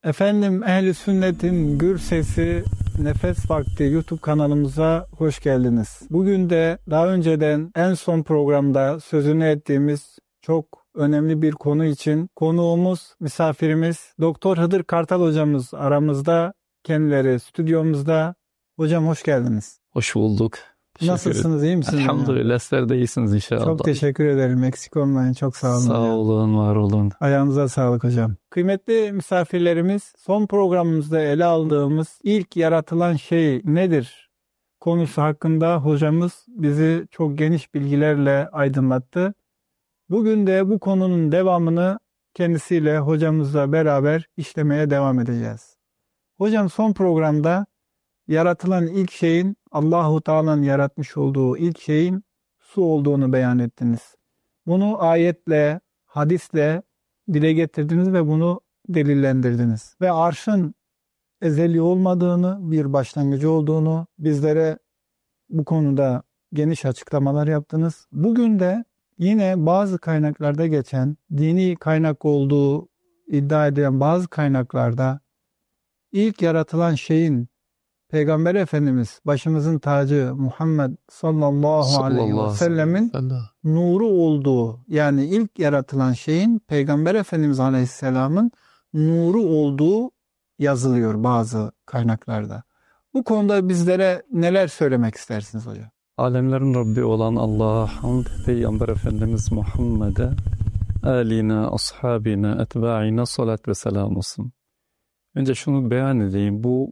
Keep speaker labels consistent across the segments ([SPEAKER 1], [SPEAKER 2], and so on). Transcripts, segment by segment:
[SPEAKER 1] Efendim Ehl-i Sünnet'in Gür Sesi Nefes Vakti YouTube kanalımıza hoş geldiniz. Bugün de daha önceden en son programda sözünü ettiğimiz çok önemli bir konu için konuğumuz, misafirimiz Doktor Hıdır Kartal hocamız aramızda, kendileri stüdyomuzda. Hocam hoş geldiniz.
[SPEAKER 2] Hoş bulduk.
[SPEAKER 1] Nasılsınız, iyi misiniz?
[SPEAKER 2] Elhamdülillah, sizler de iyisiniz inşallah.
[SPEAKER 1] Çok teşekkür ederim. Eksik olmayın. Çok sağ olun.
[SPEAKER 2] Sağ olun, var olun.
[SPEAKER 1] Ayağınıza sağlık hocam. Kıymetli misafirlerimiz, son programımızda ele aldığımız ilk yaratılan şey nedir konusu hakkında hocamız bizi çok geniş bilgilerle aydınlattı. Bugün de bu konunun devamını kendisiyle, hocamızla beraber işlemeye devam edeceğiz. Hocam son programda yaratılan ilk şeyin, Allahu Teala'nın yaratmış olduğu ilk şeyin su olduğunu beyan ettiniz. Bunu ayetle, hadisle dile getirdiniz ve bunu delillendirdiniz. Ve arşın ezeli olmadığını, bir başlangıcı olduğunu bizlere bu konuda geniş açıklamalar yaptınız. Bugün de yine bazı kaynaklarda geçen, dini kaynak olduğu iddia edilen bazı kaynaklarda ilk yaratılan şeyin Peygamber Efendimiz, başımızın tacı Muhammed sallallahu aleyhi ve sellemin nuru olduğu, yani ilk yaratılan şeyin Peygamber Efendimiz aleyhisselamın nuru olduğu yazılıyor bazı kaynaklarda. Bu konuda bizlere neler söylemek istersiniz hocam?
[SPEAKER 2] Alemlerin Rabbi olan Allah'a hamd, Peygamber Efendimiz Muhammed'e, âline, ashabine, etba'ine salat ve selam olsun. Önce şunu beyan edeyim, bu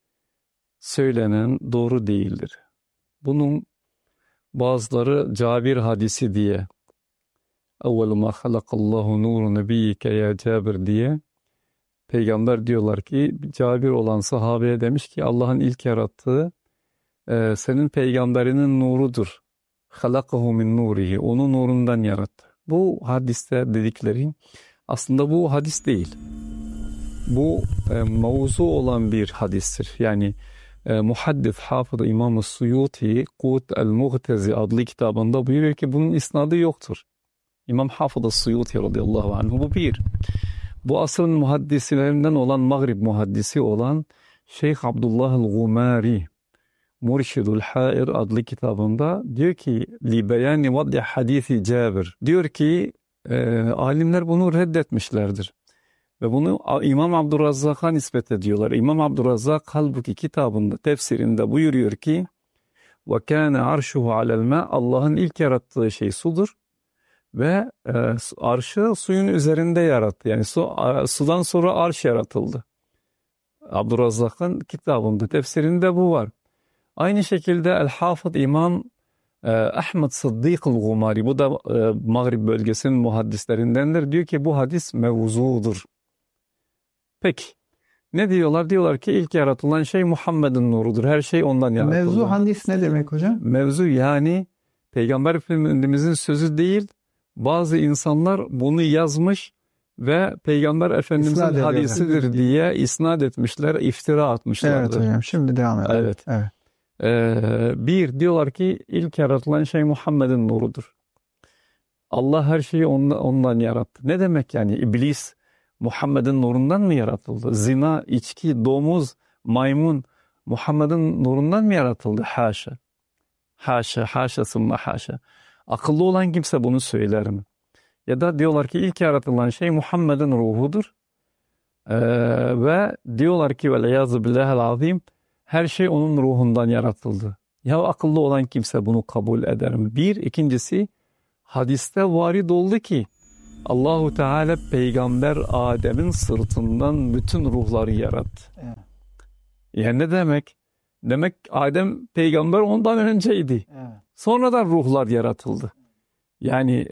[SPEAKER 2] söylenen doğru değildir. Bunun bazıları Cabir hadisi diye, evvelu ma halakallahu nuru nebiyyike ya Cabir diye, Peygamber diyorlar ki, Cabir olan sahabeye demiş ki Allah'ın ilk yarattığı senin peygamberinin nurudur. Halakahu min nurihi, onu nurundan yarattı. Bu hadiste dedikleri aslında bu hadis değil. Bu mevzu olan bir hadistir. Yani Muhaddis Hafız İmam-ı Suyuti Kut el-Muğtezi adlı kitabında buyuruyor ki bunun isnadı yoktur. İmam Hafız Suyuti radıyallahu anh bu bir. Bu asrın muhaddislerinden olan Mağrib muhaddisi olan Şeyh Abdullah el-Gumari Murşidul Hair adlı kitabında diyor ki li beyani vad'i hadisi Cabir, diyor ki alimler bunu reddetmişlerdir. Ve bunu İmam Abdurrazzak'a nispet ediyorlar. İmam Abdurrazzak halbuki kitabında, tefsirinde buyuruyor ki وَكَانَ عَرْشُهُ عَلَى الْمَاءِ Allah'ın ilk yarattığı şey sudur. Ve arşı suyun üzerinde yarattı. Yani sudan sonra arş yaratıldı. Abdurrazzak'ın kitabında, tefsirinde bu var. Aynı şekilde El-Hafız İmam Ahmed Sıddık el-Gumari, bu da Mağrib bölgesinin muhaddislerindendir. Diyor ki bu hadis mevzudur. Peki ne diyorlar? Diyorlar ki ilk yaratılan şey Muhammed'in nurudur. Her şey ondan yaratıldı.
[SPEAKER 1] Mevzu hadis ne demek hocam?
[SPEAKER 2] Mevzu yani Peygamber Efendimiz'in sözü değil. Bazı insanlar bunu yazmış ve Peygamber Efendimiz'in hadisidir diye isnat etmişler, iftira atmışlardır.
[SPEAKER 1] Evet hocam, şimdi devam edelim.
[SPEAKER 2] Evet. Bir, diyorlar ki ilk yaratılan şey Muhammed'in nurudur. Allah her şeyi ondan yarattı. Ne demek yani? İblis Muhammed'in nurundan mı yaratıldı? Zina, içki, domuz, maymun Muhammed'in nurundan mı yaratıldı? Haşa. Haşa, haşa, sümme haşa. Akıllı olan kimse bunu söyler mi? Ya da diyorlar ki ilk yaratılan şey Muhammed'in ruhudur. Ve diyorlar ki veleyazı billahel azim, her şey onun ruhundan yaratıldı. Ya akıllı olan kimse bunu kabul eder mi? Bir, ikincisi hadiste varid oldu ki Allahu Teala Peygamber Adem'in sırtından bütün ruhları yarattı.
[SPEAKER 1] Evet.
[SPEAKER 2] Yani ne demek? Demek Adem peygamber ondan önceydi.
[SPEAKER 1] Evet.
[SPEAKER 2] Sonradan ruhlar yaratıldı. Yani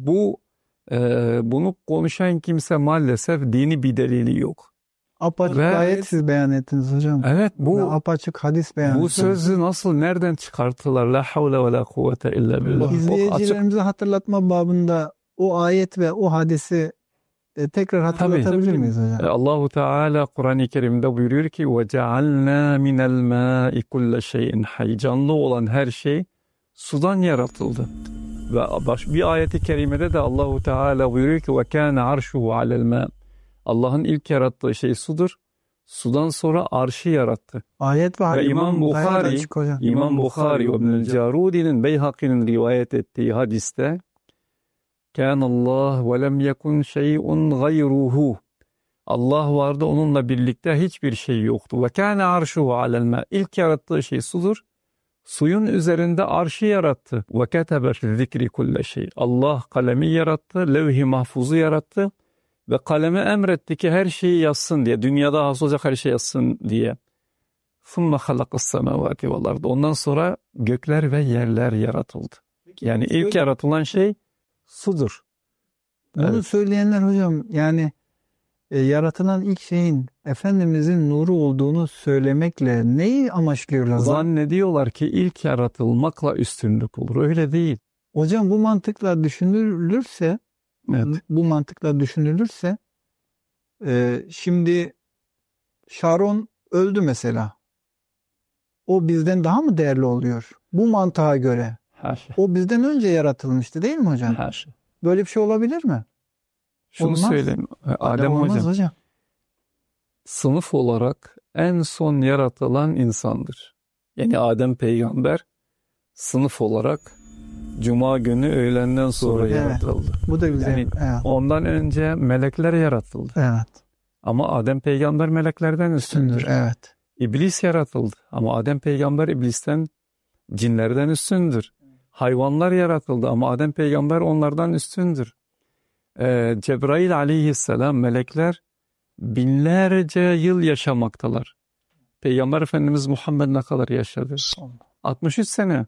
[SPEAKER 2] bunu konuşan kimse maalesef dini bir delili yok.
[SPEAKER 1] Apaçık ayet siz beyan ettiniz hocam.
[SPEAKER 2] Evet, bu
[SPEAKER 1] apaçık hadis beyan ettiniz.
[SPEAKER 2] Bu sözü nasıl, nereden çıkarttılar? La havle ve la kuvvete illa billah.
[SPEAKER 1] İzleyicilerimize hatırlatma babında o ayet ve o hadisi tekrar hatırlatabilir miyiz hocam?
[SPEAKER 2] Allahu Teala Kur'an-ı Kerim'de buyuruyor ki وَجَعَلْنَا مِنَ الْمَاءِ كُلَّ شَيْءٍ حَيٍّ Canlı olan her şey sudan yaratıldı. Ve bir ayeti kerimede de Allahu Teala buyuruyor ki وَكَانَ عَرْشُهُ عَلَى الْمَاءِ Allah'ın ilk yarattığı şey sudur. Sudan sonra arşı yarattı.
[SPEAKER 1] Ayet var.
[SPEAKER 2] Ve İmam Bukhari ve İbnül Carudi'nin Beyhaki'nin rivayet ettiği hadiste Kânallâh ve lem yekun şey'un gayruhu. Allah vardı, onunla birlikte hiçbir şey yoktu. Ve kâne arşuhu alel mâ. İlk yarattığı şey sudur. Suyun üzerinde arşı yarattı. Ve ketebe fi zikri kulle şey. Allah kalemi yarattı, levh-i mahfuzu yarattı ve kaleme emretti ki her şeyi yazsın diye. Dünyada hasıl olacak her şey yazsın diye. ثُمَّ خَلَقَ السَّمَاوَاتِ وَالْأَرْضِ. Ondan sonra gökler ve yerler yaratıldı. Yani ilk yaratılan şey sudur.
[SPEAKER 1] Bunu söyleyenler hocam yani yaratılan ilk şeyin Efendimizin nuru olduğunu söylemekle neyi amaçlıyorlar?
[SPEAKER 2] Zannediyorlar ki ilk yaratılmakla üstünlük olur. Öyle değil.
[SPEAKER 1] Hocam bu mantıkla düşünülürse, şimdi Şaron öldü mesela. O bizden daha mı değerli oluyor? Bu mantığa göre.
[SPEAKER 2] Haşa.
[SPEAKER 1] O bizden önce yaratılmıştı değil mi hocam?
[SPEAKER 2] Haşa.
[SPEAKER 1] Böyle bir şey olabilir mi?
[SPEAKER 2] Şunu
[SPEAKER 1] Olmaz.
[SPEAKER 2] söyleyeyim. Adem hocam. Sınıf olarak en son yaratılan insandır. Yani Adem peygamber sınıf olarak Cuma günü öğlenden sonra yaratıldı.
[SPEAKER 1] Bu da güzel.
[SPEAKER 2] Yani ondan önce melekler yaratıldı.
[SPEAKER 1] Evet.
[SPEAKER 2] Ama Adem peygamber meleklerden üstündür.
[SPEAKER 1] Evet.
[SPEAKER 2] İblis yaratıldı. Ama Adem peygamber iblisten, cinlerden üstündür. Hayvanlar yaratıldı ama Adem peygamber onlardan üstündür. Cebrail aleyhisselam, melekler binlerce yıl yaşamaktalar. Peygamber Efendimiz Muhammed ne kadar yaşadı? 63 sene.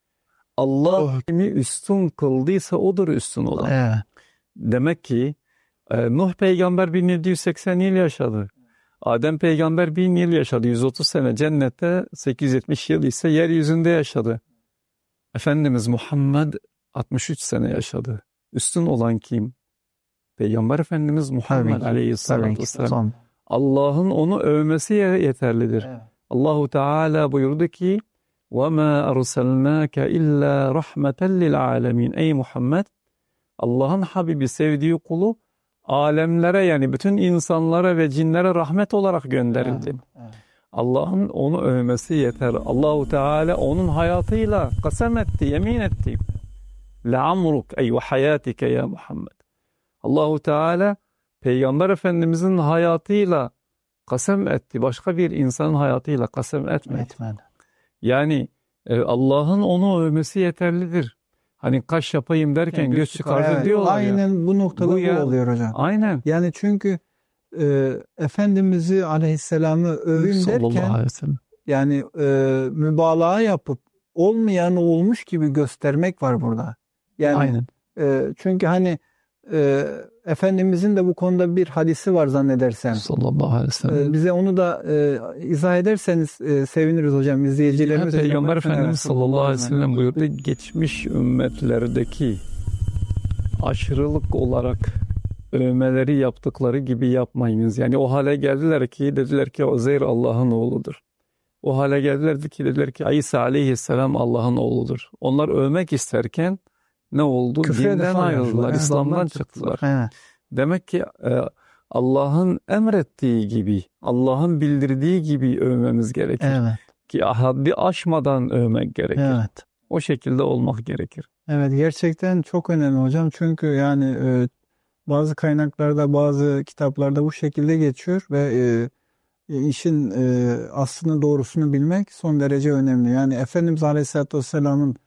[SPEAKER 2] Allah kimi üstün kıldıysa odur üstün olan.
[SPEAKER 1] Evet.
[SPEAKER 2] Demek ki Nuh peygamber 1780 yıl yaşadı. Adem peygamber 1000 yıl yaşadı. 130 sene cennette, 870 yıl ise yeryüzünde yaşadı. Efendimiz Muhammed 63 sene yaşadı. Üstün olan kim? Peygamber Efendimiz Muhammed Aleyhisselatü Vesselam. Allah'ın onu övmesi yeterlidir. Evet. Allahu Teala buyurdu ki وَمَا أَرْسَلْنَاكَ إِلَّا رَحْمَةً لِلْعَالَمِينَ. Ey Muhammed, Allah'ın Habibi, sevdiği kulu alemlere, yani bütün insanlara ve cinlere rahmet olarak gönderildi. Evet. Allah'ın onu övmesi yeter. Allahu Teala onun hayatıyla kasem etti, yemin etti. لَعَمْرُكَ اَيْ وَحَيَاتِكَ ya Muhammed. Allahu Teala Peygamber Efendimizin hayatıyla kasem etti. Başka bir insanın hayatıyla kasem etmedi. Yani Allah'ın onu övmesi yeterlidir. Hani kaş yapayım derken yani göz çıkardı diyorlar.
[SPEAKER 1] Aynen bu noktada bu oluyor hocam.
[SPEAKER 2] Aynen.
[SPEAKER 1] Yani çünkü Efendimiz'i aleyhisselamı övün derken yani mübalağa yapıp olmayanı olmuş gibi göstermek var burada. Yani aynen. Çünkü hani Efendimizin de bu konuda bir hadisi var zannedersem.
[SPEAKER 2] Sallallahu aleyhi ve sellem.
[SPEAKER 1] Bize onu da izah ederseniz seviniriz hocam. İzleyicilerimiz.
[SPEAKER 2] Peygamber Efendimiz sallallahu aleyhi ve sellem buyurdu. Geçmiş ümmetlerdeki aşırılık olarak övmeleri yaptıkları gibi yapmayınız. Yani o hale geldiler ki dediler ki Uzeyr Allah'ın oğludur. O hale geldiler ki dediler ki İsa aleyhisselam Allah'ın oğludur. Onlar övmek isterken ne oldu? Dinden ayrıldılar, İslam'dan çıktılar. Evet. Demek ki Allah'ın emrettiği gibi, Allah'ın bildirdiği gibi övmemiz gerekir. Evet. Ki haddi aşmadan övmek gerekir. Evet. O şekilde olmak gerekir.
[SPEAKER 1] Evet, gerçekten çok önemli hocam. Çünkü yani bazı kaynaklarda, bazı kitaplarda bu şekilde geçiyor ve işin aslını doğrusunu bilmek son derece önemli. Yani Efendimiz Aleyhisselatü Vesselam'ın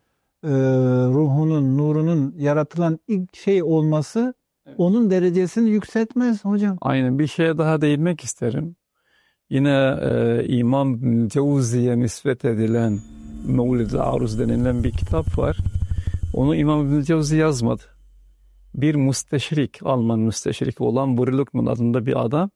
[SPEAKER 1] ruhunun, nurunun yaratılan ilk şey olması onun derecesini yükseltmez hocam.
[SPEAKER 2] Aynen. Bir şeye daha değinmek isterim. Yine İmam Cevzi'ye nispet edilen Mevlid-i Aruz denilen bir kitap var. Onu İmam İbn Cevzi yazmadı. Bir müsteşrik, Alman müsteşrik olan Burilukmun adında bir adam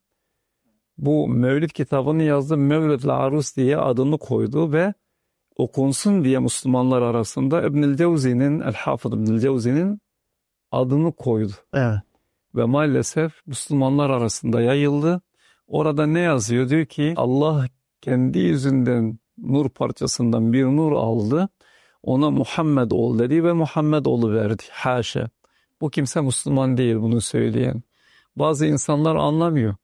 [SPEAKER 2] bu Mevlid kitabını yazdı. Mevlid-i Aruz diye adını koydu ve okunsun diye Müslümanlar arasında İbnül Cevzi'nin, El-Hafız İbnül Cevzi'nin adını koydu. Evet. Ve maalesef Müslümanlar arasında yayıldı. Orada ne yazıyor? Diyor ki Allah kendi yüzünden nur parçasından bir nur aldı. Ona Muhammed ol dedi ve Muhammed oluverdi. Haşa. Bu kimse Müslüman değil bunu söyleyen. bazı insanlar anlamıyor.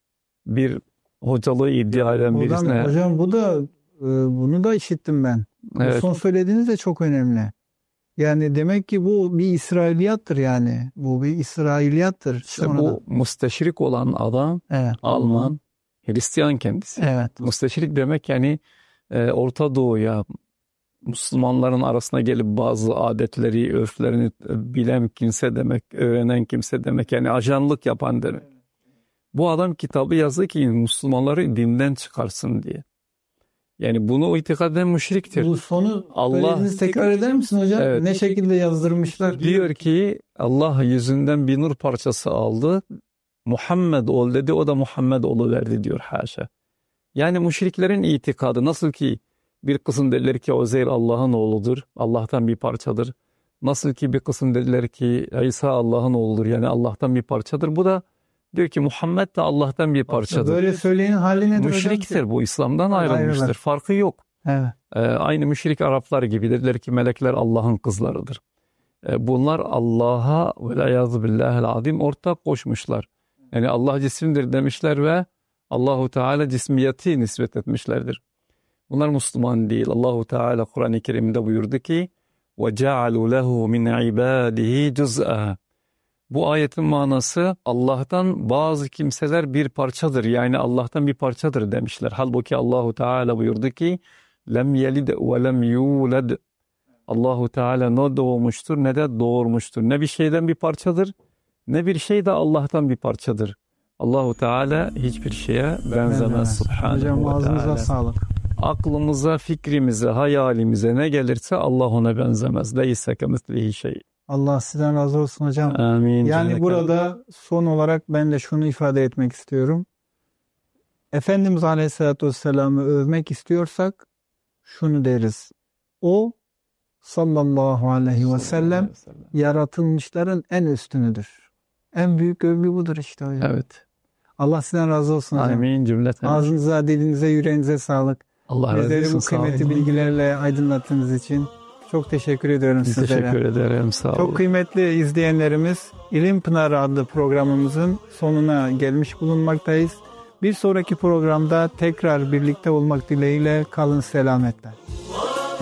[SPEAKER 2] Bir hocalığı iddia eden birisine.
[SPEAKER 1] Hocam bu da bunu da işittim ben.
[SPEAKER 2] Evet.
[SPEAKER 1] Bu son söylediğiniz de çok önemli. Yani demek ki bu bir İsrailiyattır yani. Bu bir İsrailiyattır.
[SPEAKER 2] İşte bu müsteşrik olan adam,
[SPEAKER 1] evet.
[SPEAKER 2] Alman, Hristiyan kendisi.
[SPEAKER 1] Evet.
[SPEAKER 2] Müsteşrik demek yani Orta Doğu'ya, Müslümanların arasına gelip bazı adetleri, örflerini bilen kimse demek, öğrenen kimse demek. Yani ajanlık yapan demek. Bu adam kitabı yazdı ki Müslümanları dinden çıkarsın diye. Yani bunu itikad eden müşriktir.
[SPEAKER 1] Bu sonu tekrar eder misin hocam?
[SPEAKER 2] Evet.
[SPEAKER 1] Ne şekilde yazdırmışlar?
[SPEAKER 2] Diyor ki Allah yüzünden bir nur parçası aldı. Muhammed ol dedi, o da Muhammed oluverdi diyor, haşa. Yani müşriklerin itikadı nasıl ki bir kısım dediler ki Uzeyr Allah'ın oğludur, Allah'tan bir parçadır. Nasıl ki bir kısım dediler ki İsa Allah'ın oğludur, yani Allah'tan bir parçadır. Bu da diyor ki Muhammed de Allah'tan bir parçadır.
[SPEAKER 1] Böyle söyleyen hali nedir
[SPEAKER 2] Müşriktir
[SPEAKER 1] hocam?
[SPEAKER 2] bu, İslam'dan ayrılmıştır.
[SPEAKER 1] Ayrılar.
[SPEAKER 2] Farkı yok.
[SPEAKER 1] Evet.
[SPEAKER 2] Aynı müşrik Araplar gibi dediler ki melekler Allah'ın kızlarıdır. Bunlar Allah'a velâyâzü billâhel azîm ortak koşmuşlar. Yani Allah cisimdir demişler ve Allahu Teala cismiyeti nispet etmişlerdir. Bunlar Müslüman değil. Allahu Teala Kur'an-ı Kerim'de buyurdu ki وَجَعَلُوا لَهُ مِنْ عِبَادِهِ جُزْءًا. Bu ayetin manası Allah'tan bazı kimseler bir parçadır. Yani Allah'tan bir parçadır demişler. Halbuki Allahu Teala buyurdu ki lem yelid ve lem yulad. Allahu Teala ne doğmuştur ne de doğurmuştur. Ne bir şeyden bir parçadır, ne bir şey de Allah'tan bir parçadır. Allahu Teala hiçbir şeye benzemez. Subhanahu
[SPEAKER 1] Hocam
[SPEAKER 2] ve
[SPEAKER 1] ağzınıza
[SPEAKER 2] Teala.
[SPEAKER 1] sağlık.
[SPEAKER 2] Aklımıza, fikrimize, hayalimize ne gelirse Allah ona benzemez. Leyse kemislihi şey.
[SPEAKER 1] Allah sizden razı olsun hocam.
[SPEAKER 2] Amin.
[SPEAKER 1] Yani burada son olarak ben de şunu ifade etmek istiyorum. Efendimiz Aleyhisselatü Vesselam'ı övmek istiyorsak şunu deriz. O sallallahu aleyhi ve sellem yaratılmışların en üstünüdür. En büyük övgü budur işte hocam.
[SPEAKER 2] Evet.
[SPEAKER 1] Allah sizden razı olsun hocam.
[SPEAKER 2] Amin cümleten.
[SPEAKER 1] Ağzınıza, dilinize, yüreğinize sağlık.
[SPEAKER 2] Allah razı olsun.
[SPEAKER 1] Bizleri bu kıymetli bilgilerle aydınlattığınız için çok teşekkür ediyorum sizlere.
[SPEAKER 2] Teşekkür ederim. Sağ olun.
[SPEAKER 1] Çok kıymetli izleyenlerimiz, İlim Pınarı adlı programımızın sonuna gelmiş bulunmaktayız. Bir sonraki programda tekrar birlikte olmak dileğiyle kalın selametle.